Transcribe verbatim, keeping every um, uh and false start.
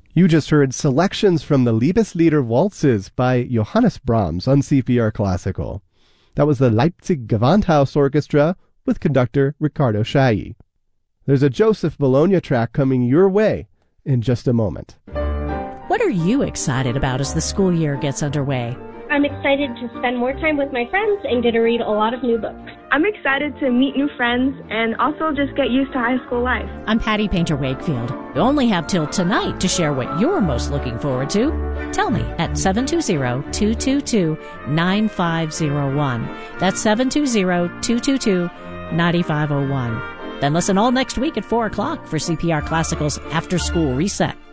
You just heard selections from the Liebeslieder Waltzes by Johannes Brahms on C P R Classical. That was the Leipzig Gewandhaus Orchestra with conductor Riccardo Chailly. There's a Joseph Bologna track coming your way in just a moment. What are you excited about as the school year gets underway? I'm excited to spend more time with my friends and get to read a lot of new books. I'm excited to meet new friends and also just get used to high school life. I'm Patty Painter Wakefield. You only have till tonight to share what you're most looking forward to. Tell me at seven two zero, two two two, nine five zero one. That's seven two zero, two two two, nine five zero one. Then listen all next week at four o'clock for C P R Classical's After School Reset.